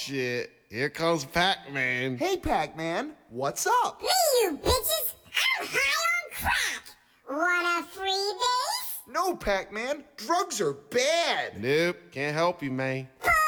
shit. Here comes Pac-Man. Hey, Pac-Man, what's up? Me, you bitches! I'm high on crack! Want a free base? No, Pac-Man, drugs are bad. Nope, can't help you, man. Pull